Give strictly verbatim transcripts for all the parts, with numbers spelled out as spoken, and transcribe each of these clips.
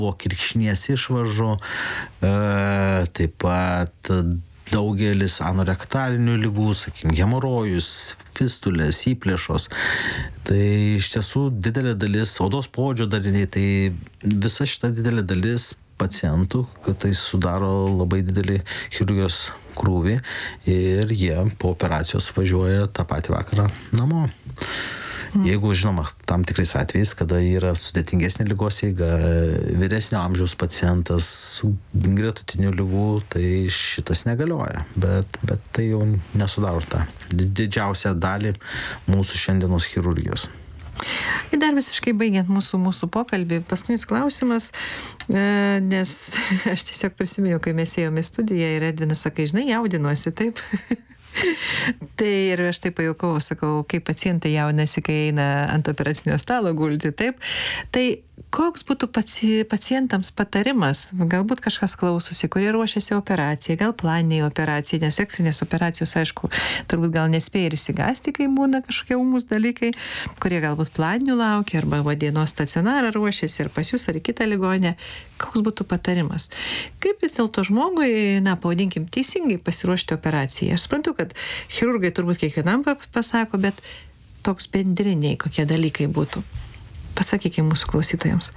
buvo kirkšnies išvaržų, e, taip pat daugelis anorektalinių ligų, sakykim, hemorojus, fistulės, įplėšos. Tai iš tiesų didelė dalis, odos poodžio dariniai, tai visa šita didelė dalis pacientų, kad tai sudaro labai didelį chirurgijos krūvį ir jie po operacijos važiuoja tą patį vakarą namo. Jeigu, žinoma, tam tikrais atvejais, kada yra sudėtingesnė ligos eiga, vyresnio amžiaus pacientas su gretutinių ligų, tai šitas negalioja, bet, bet tai jau nesudaro tą didžiausią dalį mūsų šiandienos chirurgijos. Ir dar visiškai baigiant mūsų, mūsų pokalbį, paskutinis klausimas, nes aš tiesiog prisimėjau, kai mes ėjome į studiją ir Edvinas sakai, žinai, jaudinuosi, taip? Tai ir aš taip pajuokau, sakau, kaip pacientai jaunasi, kai eina ant operacinio stalo gulti, taip. Tai koks būtų paci, pacientams patarimas, galbūt kažkas klausosi, kurie ruošiasi operacijai, gal planiniai operacijai, nes sekcinės operacijos, aišku, turbūt gal nespėja ir įsigasti, kai būna kažkokie ūmus dalykai, kurie galbūt planinių laukia, arba va, dienos stacionarą ruošiasi, ir pas jūs, ar į kitą ligonę. Koks būtų patarimas? Kaip vis dėlto žmogui, na, pavadinkim, teisingai pasiruošti operacijai? Aš suprantu, kad chirurgai turbūt kiekvienam pasako, bet toks bendriniai kokie dalykai būtų. Pasakykime mūsų klausytojams.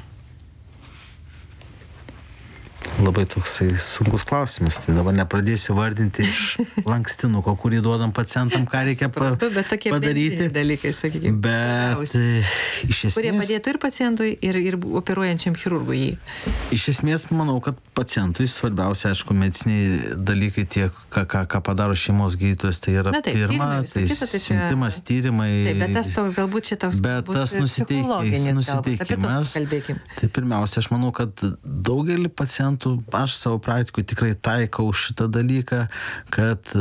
Labai toksai sunkus klausimas. Tai dabar nepradėsiu vardinti iš lankstinuko, kurį duodam pacientam, ką reikia pa, bet tokie padaryti. Dalykai, sakykime. Bet iš esmės... Kurie padėtų ir pacientui, ir, ir operuojančiam chirurgui jį. Iš esmės, manau, kad pacientui svarbiausia, aišku, mediciniai dalykai tiek, ką, ką, ką padaro šeimos gydytojas, tai yra Na, taip, pirma, tai siuntimas, tyrimai. Taip, bet tas toks, galbūt čia toks bet tas nusiteikimas. Tai pirmiausia, aš manau, kad daugelį pacientų aš savo praktikui tikrai taikau šitą dalyką, kad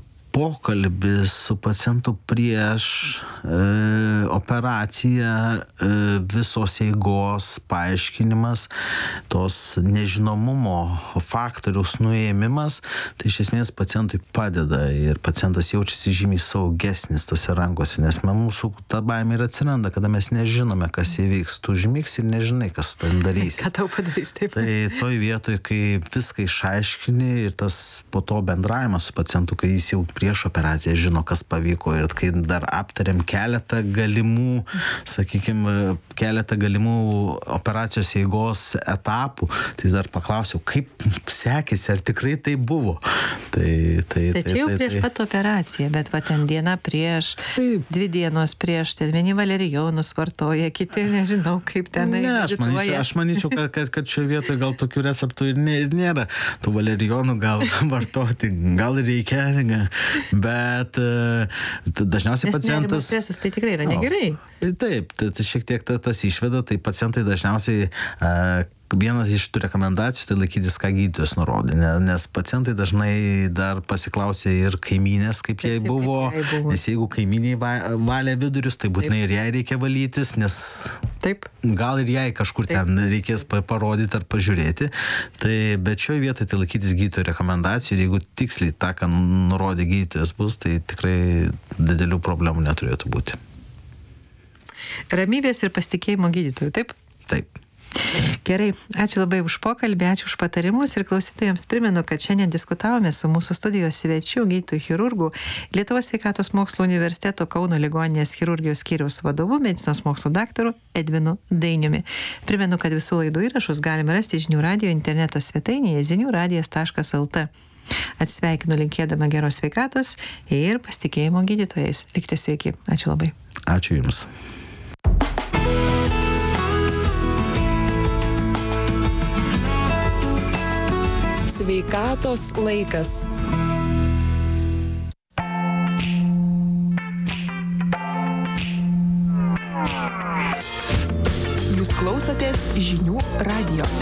pokalbis su pacientu prieš e, operaciją, e, visos eigos paaiškinimas, tos nežinomumo faktoriaus nuėmimas, tai iš esmės pacientui padeda ir pacientas jaučiasi žymiai saugesnis tose rankose, nes mūsų ta baimė ir atsiranda, kada mes nežinome, kas įvyks, tu užmigsi ir nežinai, kas su tavim darys. Ką tau padarys, taip. Tai toj vietoj, kai viską išaiškini ir tas po to bendravimas su pacientu, kai jis jau prieš operaciją žino, kas pavyko ir kai dar aptariam keletą galimų, sakykime, keletą galimų operacijos eigos etapų, tai dar paklausiau, kaip sekėsi, ar tikrai tai buvo. Tai, tai, tai čia jau tai, prieš tai, pat operaciją, bet va ten diena prieš, taip. Dvi dienos prieš, ten vieni valerijonus vartoja, kiti nežinau, kaip ten ne, aš manyčiau, aš manyčiau, kad, kad, kad šioje vietoje gal tokių receptų ir, ne, ir nėra. Tų valerijonų gal vartoti, gal reikia, bet dažniausiai Nes pacientas... Nes stresas tai tikrai yra negerai. O, taip, tai, tai šiek tiek tas išveda, tai pacientai dažniausiai... Uh, Vienas iš tų rekomendacijų tai laikytis, ką gydytojas nurodė, nes pacientai dažnai dar pasiklausė ir kaimynės, kaip jai buvo, nes jeigu kaimyniai valia vidurius, tai būtinai ir jai reikia valytis, nes Taip. gal ir jai kažkur Taip. ten reikės parodyti ar pažiūrėti. Tai, bet šioje vietoje tai laikytis gydytojo rekomendacijų ir jeigu tiksliai tą, ką nurodė gydytojas bus, tai tikrai didelių problemų neturėtų būti. Ramybės ir pasitikėjimo gydytojų, taip? Taip. Gerai, ačiū labai už pokalbį, ačiū už patarimus ir klausytojams primenu, kad šiandien diskutavome su mūsų studijos svečiu, gydytoju chirurgu, Lietuvos sveikatos mokslų universiteto Kauno ligoninės chirurgijos skyriaus vadovu, medicinos mokslų daktaru Edvinu Dainiumi. Primenu, kad visų laidų įrašus galime rasti Žinių radijo interneto svetainėje zinių radijas taškas lt. Atsisveikinu linkėdama geros sveikatos ir pasitikėjimo gydytojais. Likite sveiki. Ačiū labai. Ačiū Jums. Sveikatos laikas. Jūs klausotės Žinių radijo.